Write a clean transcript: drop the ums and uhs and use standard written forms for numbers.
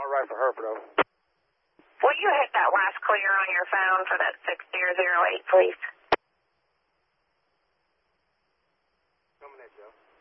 not right for her, though. Will you hit that last clear on your phone for that 6008, please? Coming at you.